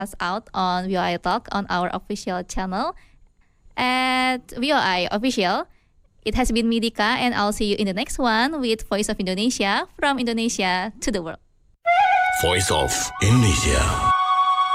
us out on VOI Talk on our official channel at VOI Official. It has been Midika, and I'll see you in the next one with Voice of Indonesia, from Indonesia to the world. Voice of Indonesia.